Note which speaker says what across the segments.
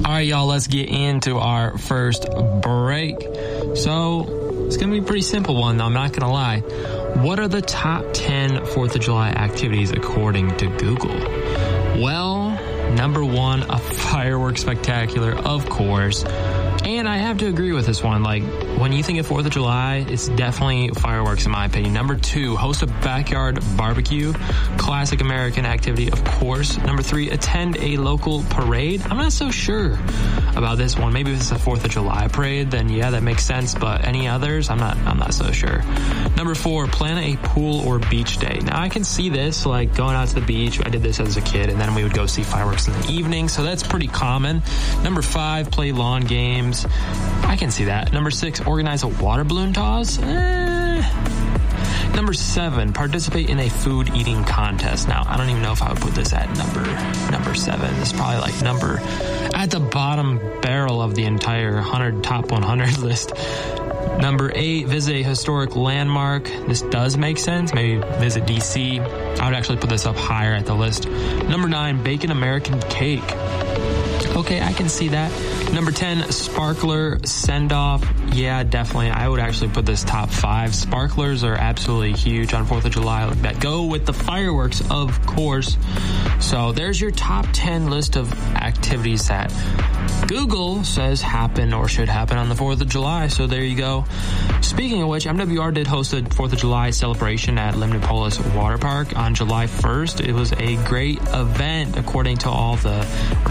Speaker 1: All right, y'all, let's get into our first break. So it's going to be a pretty simple one, though. I'm not going to lie. What are the top 10 4th of July activities according to Google? Well, number 1, a fireworks spectacular, of course. And I have to agree with this one. Like, when you think of 4th of July, it's definitely fireworks in my opinion. Number 2, host a backyard barbecue. Classic American activity, of course. Number 3, attend a local parade. I'm not so sure about this one. Maybe if it's a 4th of July parade, then yeah, that makes sense. But any others, I'm not so sure. Number 4, plan a pool or beach day. Now, I can see this, like going out to the beach. I did this as a kid, and then we would go see fireworks in the evening. So that's pretty common. Number 5, play lawn games. I can see that. Number 6, organize a water balloon toss. Number 7, participate in a food eating contest. Now, I don't even know if I would put this at number 7. It's probably like at the bottom barrel of the entire top 100 list. Number 8, visit a historic landmark. This does make sense. Maybe visit DC. I would actually put this up higher at the list. Number 9, bake an American cake. Okay, I can see that. Number 10, sparkler send-off. Yeah, definitely. I would actually put this top 5. Sparklers are absolutely huge on 4th of July. That go with the fireworks, of course. So there's your top 10 list of activities that Google says happen or should happen on the 4th of July. So there you go. Speaking of which, MWR did host a 4th of July celebration at Limnapolis Water Park on July 1st. It was a great event, according to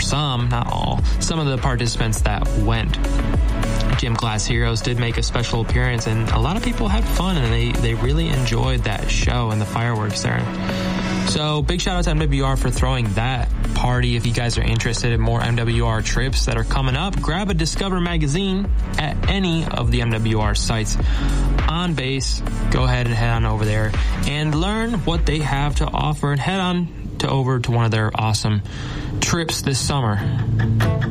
Speaker 1: some of the participants that went. Gym Class Heroes did make a special appearance, and a lot of people had fun, and they really enjoyed that show and the fireworks there. So big shout out to MWR for throwing that party. If you guys are interested in more MWR trips that are coming up, grab a Discover magazine at any of the MWR sites on base. Go ahead and head on over there and learn what they have to offer, and head on over to one of their awesome trips this summer.